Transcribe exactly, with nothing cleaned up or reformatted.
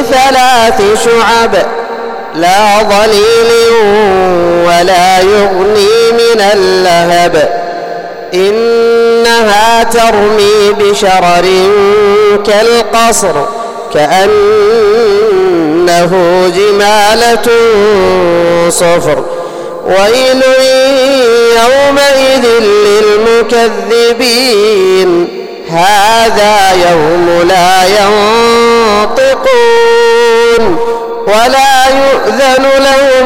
ثلاث شعب لا ظليل ولا يغني من اللهب إنها ترمي بشرر كالقصر كأنه جمالة صفر ويل يومئذ للمكذبين هذا يوم لا ينطقون ولا يؤذن لهم